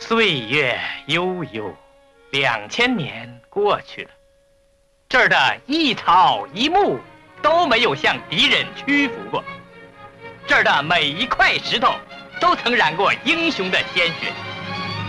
岁月悠悠，2000年过去了，这儿的一草一木都没有向敌人屈服过，这儿的每一块石头都曾染过英雄的鲜血。